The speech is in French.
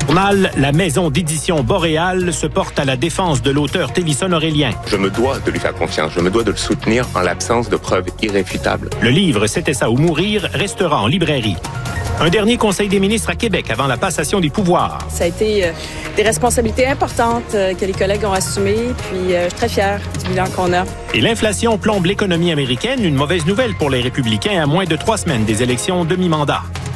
Journal, la maison d'édition Boréal se porte à la défense de l'auteur Télisson Aurélien. Je me dois de lui faire confiance, je me dois de le soutenir en l'absence de preuves irréfutables. Le livre « C'était ça ou mourir » restera en librairie. Un dernier conseil des ministres à Québec avant la passation des pouvoirs. Ça a été des responsabilités importantes que les collègues ont assumées, puis je suis très fière du bilan qu'on a. Et l'inflation plombe l'économie américaine, une mauvaise nouvelle pour les républicains à moins de 3 semaines des élections demi-mandat.